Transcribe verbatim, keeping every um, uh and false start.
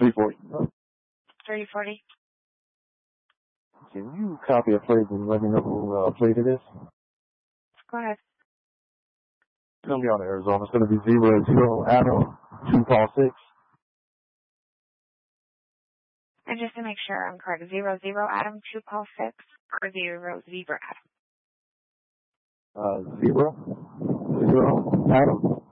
three forty. three forty. Can you copy a plate and let me know who uh, plate it is? Go ahead. It's going to be on Arizona. It's going to be zero zero Adam two Paul six. And just to make sure I'm correct, zero zero Adam two Paul six or zero zebra Adam? Uh, zero zero Adam